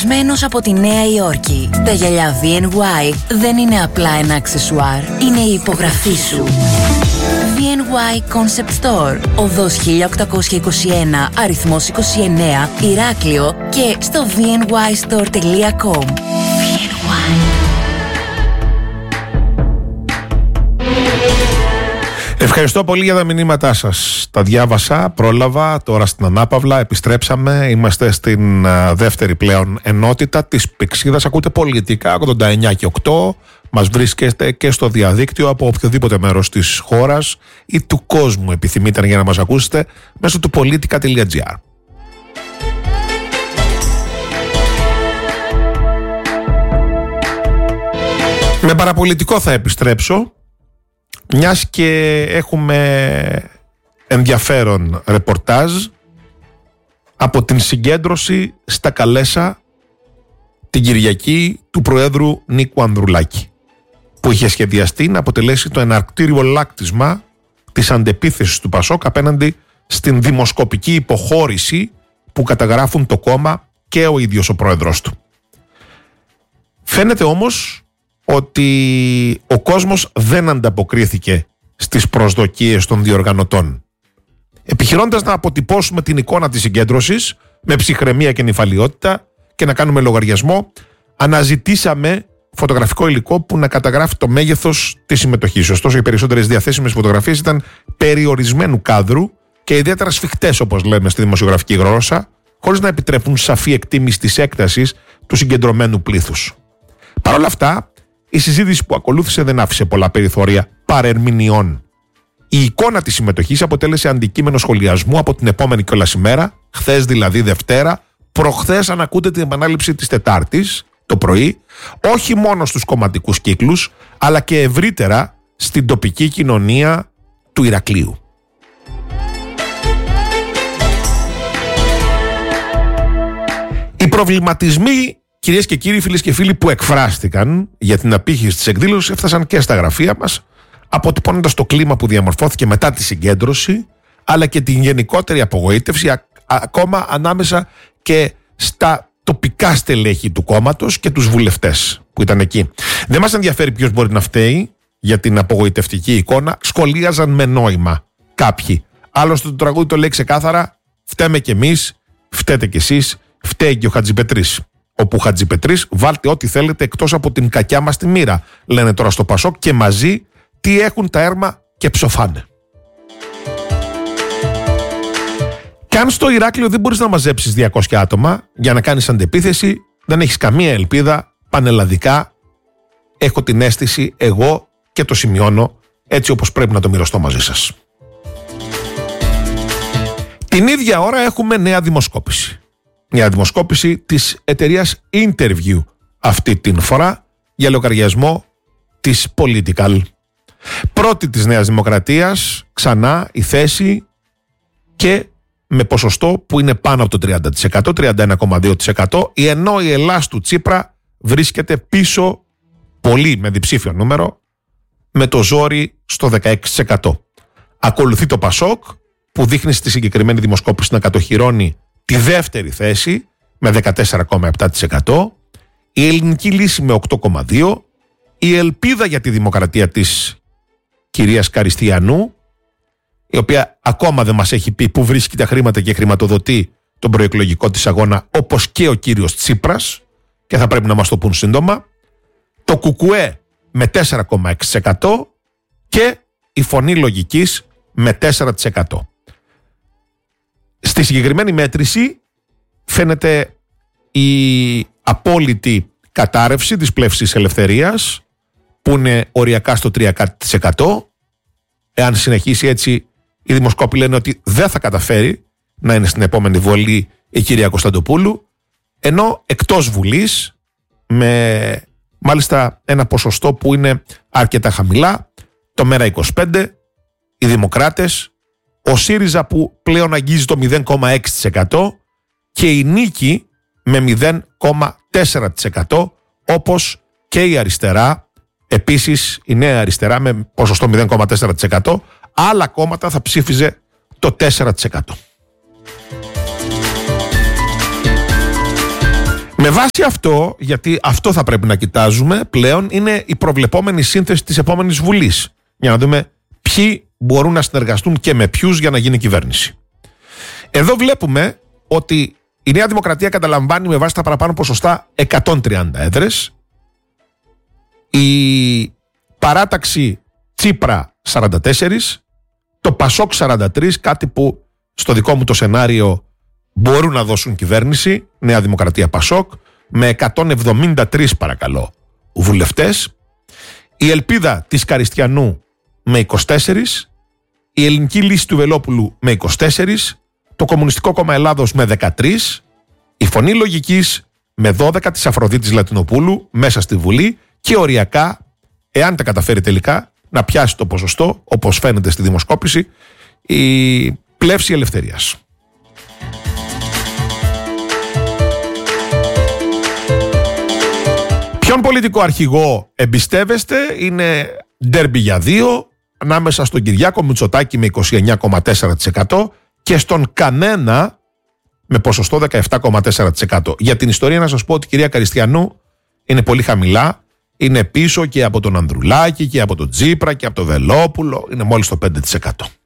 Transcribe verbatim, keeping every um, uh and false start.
Προορισμενος από τη Νέα Υόρκη. Τα γυαλιά βι εν γουάι δεν είναι απλά ένα αξεσουάρ, είναι η υπογραφή σου. βι εν γουάι Concept Store, οδός χίλια οκτακόσια είκοσι ένα, αριθμός είκοσι εννέα, Ηράκλειο και στο βι εν γουάι στορ τελεία κομ. βι εν γουάι. Ευχαριστώ πολύ για τα μηνύματά σας. Τα διάβασα, πρόλαβα, τώρα στην ανάπαυλα, επιστρέψαμε. Είμαστε στην α, δεύτερη πλέον ενότητα της Πηξίδας. Ακούτε πολιτικά, ογδόντα εννιά και οκτώ. Μας βρίσκεστε και στο διαδίκτυο από οποιοδήποτε μέρος της χώρας ή του κόσμου επιθυμείτε για να μας ακούσετε μέσω του πολιτικά τελεία τζι άρ. Με παραπολιτικό θα επιστρέψω, μιας και έχουμε ενδιαφέρον ρεπορτάζ από την συγκέντρωση στα Καλέσσα την Κυριακή του Προέδρου Νίκου Ανδρουλάκη, που είχε σχεδιαστεί να αποτελέσει το εναρκτήριο λάκτισμα της αντεπίθεσης του Πασόκ απέναντι στην δημοσκοπική υποχώρηση που καταγράφουν το κόμμα και ο ίδιος ο πρόεδρος του. Φαίνεται όμως ότι ο κόσμος δεν ανταποκρίθηκε στις προσδοκίες των διοργανωτών. Επιχειρώντας να αποτυπώσουμε την εικόνα της συγκέντρωσης με ψυχραιμία και νηφαλιότητα και να κάνουμε λογαριασμό, αναζητήσαμε φωτογραφικό υλικό που να καταγράφει το μέγεθος της συμμετοχής. Ωστόσο, οι περισσότερες διαθέσιμες φωτογραφίες ήταν περιορισμένου κάδρου και ιδιαίτερα σφιχτές, όπως λέμε στη δημοσιογραφική γλώσσα, χωρίς να επιτρέπουν σαφή εκτίμηση της έκτασης του συγκεντρωμένου πλήθους. Παρ' όλα αυτά, η συζήτηση που ακολούθησε δεν άφησε πολλά περιθώρια παρερμηνιών. Η εικόνα της συμμετοχής αποτέλεσε αντικείμενο σχολιασμού από την επόμενη κιόλας ημέρα, χθες δηλαδή Δευτέρα, προχθές αν ακούτε την επανάληψη της Τετάρτης το πρωί, όχι μόνο στους κομματικούς κύκλους, αλλά και ευρύτερα στην τοπική κοινωνία του Ηρακλείου. Οι προβληματισμοί, κυρίες και κύριοι, φίλες και φίλοι, που εκφράστηκαν για την απήχηση της εκδήλωσης έφτασαν και στα γραφεία μας, αποτυπώνοντας το κλίμα που διαμορφώθηκε μετά τη συγκέντρωση, αλλά και την γενικότερη απογοήτευση α, ακόμα ανάμεσα και στα τοπικά στελέχη του κόμματος και τους βουλευτές που ήταν εκεί. Δεν μας ενδιαφέρει ποιος μπορεί να φταίει για την απογοητευτική εικόνα, σχολίαζαν με νόημα κάποιοι. Άλλωστε το τραγούδι το λέει ξεκάθαρα, φταίμε κι εμείς, φταίτε κι εσείς, φταίει και ο Χατζηπετρής. Όπου Χατζηπετρής, βάλτε ό,τι θέλετε εκτός από την κακιά μας τη μοίρα, λένε τώρα στο Πασόκ, και μαζί τι έχουν τα έρμα και ψοφάνε. Και αν στο Ηράκλειο δεν μπορείς να μαζέψεις διακόσια άτομα για να κάνεις αντεπίθεση, δεν έχεις καμία ελπίδα πανελλαδικά. Έχω την αίσθηση εγώ και το σημειώνω έτσι όπως πρέπει να το μοιραστώ μαζί σας. Την ίδια ώρα έχουμε νέα δημοσκόπηση. Μια δημοσκόπηση της εταιρείας Interview αυτή την φορά για λογαριασμό της Political. Πρώτη της Νέας Δημοκρατίας, ξανά η θέση και με ποσοστό που είναι πάνω από το τριάντα τοις εκατό, τριάντα ένα κόμμα δύο τοις εκατό, ενώ η Ελλάς του Τσίπρα βρίσκεται πίσω πολύ με διψήφιο νούμερο, με το ζόρι στο δεκαέξι τοις εκατό. Ακολουθεί το Πασόκ που δείχνει στη συγκεκριμένη δημοσκόπηση να κατοχυρώνει τη δεύτερη θέση με δεκατέσσερα κόμμα επτά τοις εκατό, η Ελληνική Λύση με οκτώ κόμμα δύο τοις εκατό, η Ελπίδα για τη Δημοκρατία της κυρίας Καριστιανού, η οποία ακόμα δεν μας έχει πει που βρίσκει τα χρήματα και χρηματοδοτεί τον προεκλογικό της αγώνα, όπως και ο κύριος Τσίπρας, και θα πρέπει να μας το πούν σύντομα, το Κουκουέ με τέσσερα κόμμα έξι τοις εκατό και η Φωνή Λογικής με τέσσερα τοις εκατό. Στη συγκεκριμένη μέτρηση φαίνεται η απόλυτη κατάρρευση της πλεύσης ελευθερίας, που είναι οριακά στο τρία τοις εκατό. Εάν συνεχίσει έτσι, οι δημοσκόποι λένε ότι δεν θα καταφέρει να είναι στην επόμενη Βουλή η κυρία Κωνσταντοπούλου, ενώ εκτός Βουλής, με μάλιστα ένα ποσοστό που είναι αρκετά χαμηλά, το Μέρα είκοσι πέντε, οι Δημοκράτες, ο ΣΥΡΙΖΑ που πλέον αγγίζει το μηδέν κόμμα έξι τοις εκατό και η Νίκη με μηδέν κόμμα τέσσερα τοις εκατό, όπως και η αριστερά, επίσης η Νέα Αριστερά με ποσοστό μηδέν κόμμα τέσσερα τοις εκατό, άλλα κόμματα θα ψήφιζε το τέσσερα τοις εκατό. Με βάση αυτό, γιατί αυτό θα πρέπει να κοιτάζουμε πλέον, είναι η προβλεπόμενη σύνθεση της επόμενης Βουλής. Για να δούμε ποιοι μπορούν να συνεργαστούν και με ποιους για να γίνει κυβέρνηση. Εδώ βλέπουμε ότι η Νέα Δημοκρατία καταλαμβάνει με βάση τα παραπάνω ποσοστά εκατόν τριάντα έδρες. Η παράταξη Τσίπρα σαράντα τέσσερα. Το Πασόκ σαράντα τρία, κάτι που στο δικό μου το σενάριο μπορούν να δώσουν κυβέρνηση. Νέα Δημοκρατία Πασόκ με εκατόν εβδομήντα τρία παρακαλώ βουλευτές. Η Ελπίδα της Καριστιανού με είκοσι τέσσερα. Η Ελληνική Λύση του Βελόπουλου με είκοσι τέσσερα. Το Κομμουνιστικό Κόμμα Ελλάδος με δεκατρία. Η Φωνή Λογικής με δώδεκα της Αφροδίτης Λατινοπούλου μέσα στη Βουλή και οριακά, εάν τα καταφέρει τελικά, να πιάσει το ποσοστό, όπως φαίνεται στη δημοσκόπηση, η Πλεύση Ελευθερίας. Ποιον πολιτικό αρχηγό εμπιστεύεστε? Είναι ντέρμπι για δύο, ανάμεσα στον Κυριάκο Μητσοτάκη με είκοσι εννέα κόμμα τέσσερα τοις εκατό και στον κανένα με ποσοστό δεκαεπτά κόμμα τέσσερα τοις εκατό. Για την ιστορία να σας πω ότι η κυρία Καριστιανού είναι πολύ χαμηλά, είναι πίσω και από τον Ανδρουλάκη και από τον Τσίπρα και από τον Βελόπουλο, είναι μόλις το πέντε τοις εκατό.